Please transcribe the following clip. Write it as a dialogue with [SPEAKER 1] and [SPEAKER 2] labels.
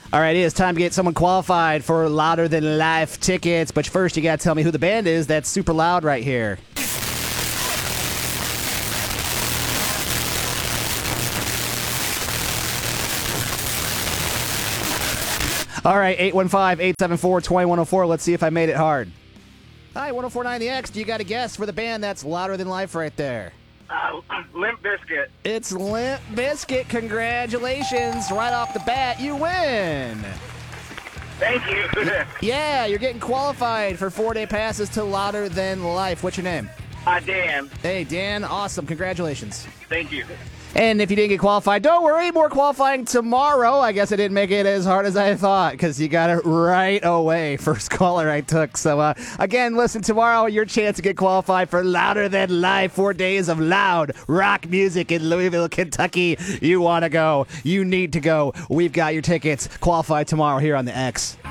[SPEAKER 1] All right, it is time to get someone qualified for Louder Than Life tickets. But first, you got to tell me who the band is that's super loud right here. All right, 815-874-2104. Let's see if I made it hard. Hi, 1049 The X. Do you got a guess for the band that's Louder Than Life right there?
[SPEAKER 2] Limp Bizkit.
[SPEAKER 1] It's Limp Bizkit. Congratulations. Right off the bat, you win.
[SPEAKER 2] Thank you.
[SPEAKER 1] Yeah, you're getting qualified for 4-day passes to Louder Than Life. What's your name?
[SPEAKER 2] Dan.
[SPEAKER 1] Hey, Dan. Awesome. Congratulations.
[SPEAKER 2] Thank you.
[SPEAKER 1] And if you didn't get qualified, don't worry. More qualifying tomorrow. I guess I didn't make it as hard as I thought because you got it right away. First caller I took. So, again, listen, tomorrow, your chance to get qualified for Louder Than Life. 4 days of loud rock music in Louisville, Kentucky. You want to go. You need to go. We've got your tickets qualified tomorrow here on The X.